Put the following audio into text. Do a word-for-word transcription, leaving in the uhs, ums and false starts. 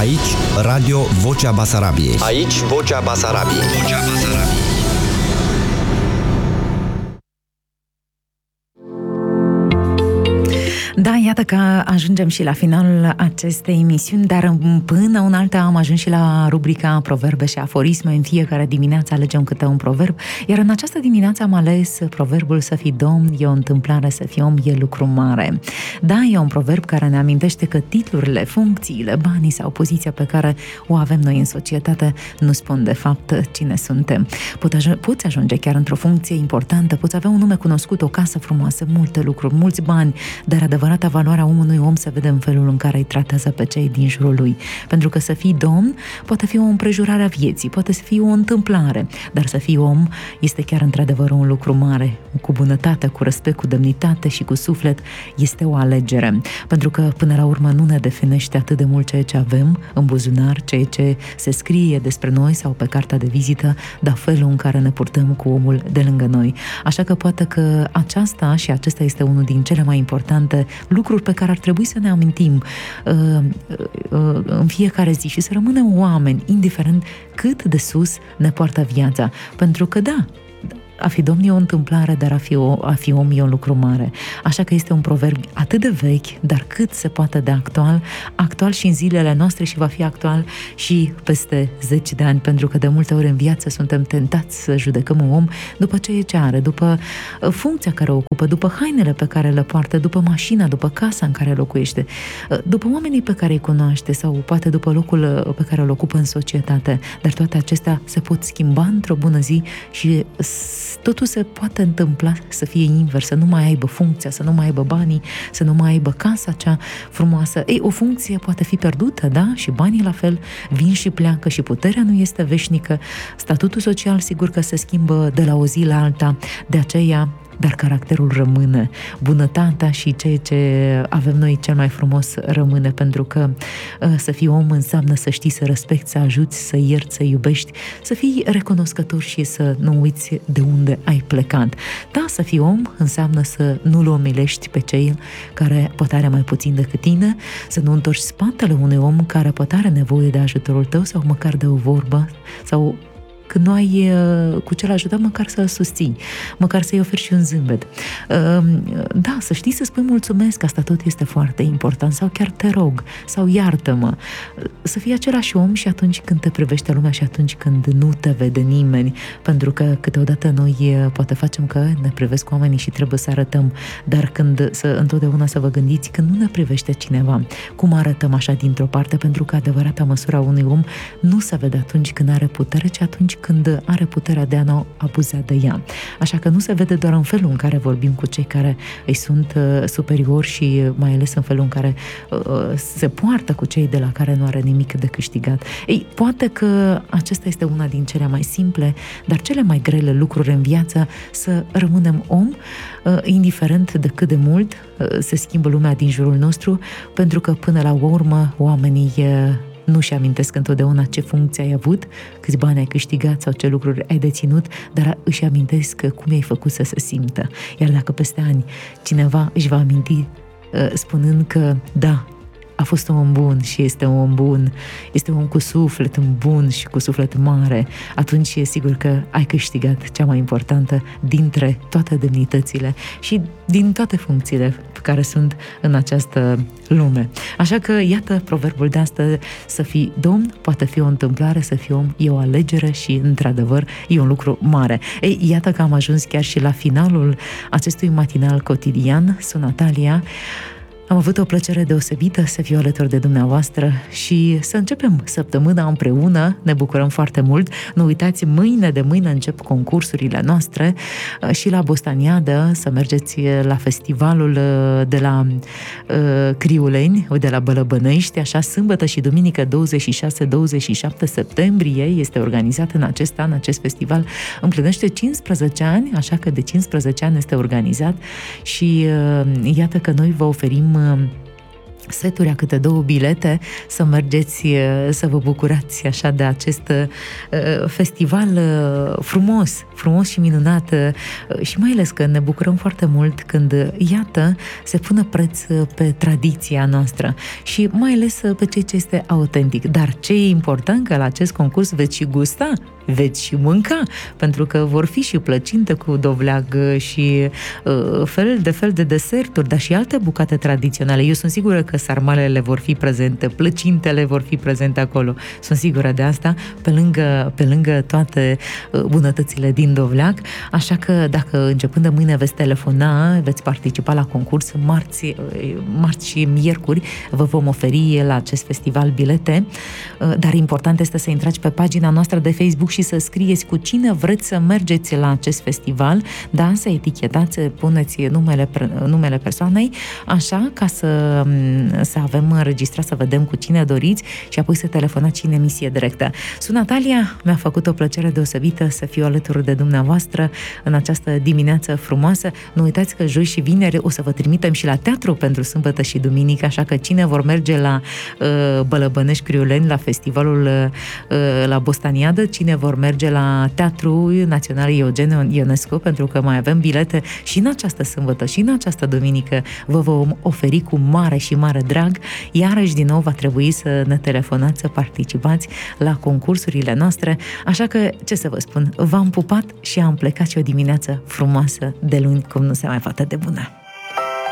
Aici, Radio Vocea Basarabiei. Aici, Vocea Basarabiei. Vocea Basarabiei. Da, iată că ajungem și la finalul acestei emisiuni, dar până una alta am ajuns și la rubrica Proverbe și aforisme. În fiecare dimineață alegem câte un proverb, iar în această dimineață am ales proverbul să fii domn, e o întâmplare, să fii om, e lucru mare. Da, e un proverb care ne amintește că titlurile, funcțiile, banii sau poziția pe care o avem noi în societate nu spun de fapt cine suntem. Poți ajunge chiar într-o funcție importantă, poți avea un nume cunoscut, o casă frumoasă, multe lucruri, mulți bani, dar adevărata valoarea unui om se vede în felul în care îi tratează pe cei din jurul lui. Pentru că să fii domn poate fi o împrejurare a vieții, poate să fie o întâmplare, dar să fii om este chiar într-adevăr un lucru mare. Cu bunătate, cu respect, cu demnitate și cu suflet este o alegere. Pentru că până la urmă nu ne definește atât de mult ceea ce avem în buzunar, ceea ce se scrie despre noi sau pe cartea de vizită, dar felul în care ne purtăm cu omul de lângă noi. Așa că poate că aceasta și acesta este unul din cele mai importante lucruri pe care ar trebui să ne amintim uh, uh, în fiecare zi și să rămânem oameni, indiferent cât de sus ne poartă viața. Pentru că da, a fi domn e o întâmplare, dar a fi, o, a fi om e un lucru mare. Așa că este un proverb atât de vechi, dar cât se poate de actual, actual și în zilele noastre și va fi actual și peste zeci de ani, pentru că de multe ori în viață suntem tentați să judecăm un om după ceea ce are, după funcția care o ocupă, după hainele pe care le poartă, după mașina, după casa în care locuiește, după oamenii pe care îi cunoaște sau poate după locul pe care îl ocupă în societate. Dar toate acestea se pot schimba într-o bună zi și totul se poate întâmpla să fie invers, să nu mai aibă funcția, să nu mai aibă banii, să nu mai aibă casa cea frumoasă. Ei, o funcție poate fi pierdută, da? Și banii la fel vin și pleacă și puterea nu este veșnică. Statutul social sigur că se schimbă de la o zi la alta, de aceea dar caracterul rămâne, bunătatea și ceea ce avem noi cel mai frumos rămâne, pentru că să fii om înseamnă să știi să respecti, să ajuți, să ierți, să iubești, să fii recunoscător și să nu uiți de unde ai plecat. Da, să fii om înseamnă să nu-l umilești pe cei care poate are mai puțin decât tine, să nu întorci spatele unui om care poate are nevoie de ajutorul tău sau măcar de o vorbă sau când nu ai cu ce-l ajuta, măcar să-l susții, măcar să-i oferi și un zâmbet. Da, să știi să spui mulțumesc, asta tot este foarte important, sau chiar te rog, sau iartă-mă. Să fii același om și atunci când te privește lumea și atunci când nu te vede nimeni, pentru că câteodată noi poate facem că ne privesc oamenii și trebuie să arătăm, dar când să, întotdeauna să vă gândiți când nu ne privește cineva, cum arătăm așa dintr-o parte, pentru că adevărata măsura unui om nu se vede atunci când are putere, ci atunci când are puterea de a nu abuza de ea. Așa că nu se vede doar în felul în care vorbim cu cei care îi sunt uh, superiori și mai ales în felul în care uh, se poartă cu cei de la care nu are nimic de câștigat. Ei, poate că acesta este una din cele mai simple, dar cele mai grele lucruri în viață, să rămânem om, uh, indiferent de cât de mult uh, se schimbă lumea din jurul nostru, pentru că până la urmă oamenii uh, nu-și amintesc întotdeauna ce funcție ai avut, câți bani ai câștigat sau ce lucruri ai deținut, dar își amintesc cum i-ai făcut să se simtă. Iar dacă peste ani cineva își va aminti spunând că da, a fost un om bun și este un om bun, este un om cu suflet bun și cu suflet mare, atunci e sigur că ai câștigat cea mai importantă dintre toate demnitățile și din toate funcțiile care sunt în această lume. Așa că, iată, proverbul de astăzi, să fii domn, poate fi o întâmplare, să fii om, e o alegere și, într-adevăr, e un lucru mare. Ei, iată că am ajuns chiar și la finalul acestui matinal cotidian. Sunt Natalia. Am avut o plăcere deosebită să fiu alături de dumneavoastră și să începem săptămâna împreună. Ne bucurăm foarte mult. Nu uitați, mâine de mâine încep concursurile noastre și la Bostaniadă, să mergeți la festivalul de la uh, Criuleni, de la Bălăbănești, așa, sâmbătă și duminică douăzeci și șase douăzeci și șapte septembrie este organizat în acest an. Acest festival împlinește cincisprezece ani, așa că de cincisprezece ani este organizat și uh, iată că noi vă oferim seturi, a câte două bilete, să mergeți să vă bucurați așa de acest festival frumos, frumos și minunat și mai ales că ne bucurăm foarte mult când, iată, se pune preț pe tradiția noastră și mai ales pe ceea ce este autentic. Dar ce e important, că la acest concurs veți și gusta, veți și mânca, pentru că vor fi și plăcinte cu dovleag și uh, fel de fel de deserturi, dar și alte bucate tradiționale. Eu sunt sigură că sarmalele vor fi prezente, plăcintele vor fi prezente acolo. Sunt sigură de asta, pe lângă, pe lângă toate uh, bunătățile din dovleag. Așa că dacă începând de mâine veți telefona, veți participa la concurs, marți, uh, marți și miercuri vă vom oferi la acest festival bilete, uh, dar important este să intrați pe pagina noastră de Facebook și să scrieți cu cine vreți să mergeți la acest festival, da, să etichetați, puneți numele, numele persoanei, așa, ca să, să avem înregistrat, să vedem cu cine doriți și apoi să telefonați în emisie directă. Sunt Natalia, mi-a făcut o plăcere deosebită să fiu alături de dumneavoastră în această dimineață frumoasă. Nu uitați că joi și vineri o să vă trimitem și la teatru pentru sâmbătă și duminică, așa că cine vor merge la uh, Bălăbănești Criuleni, la festivalul uh, la Bostaniadă, cine vor merge la Teatrul Național Eugen Ionescu, pentru că mai avem bilete și în această sâmbătă și în această duminică, vă vom oferi cu mare și mare drag. Iarăși din nou va trebui să ne telefonați, să participați la concursurile noastre, așa că, ce să vă spun, v-am pupat și am plecat și o dimineață frumoasă de luni cum nu se mai poate de bună.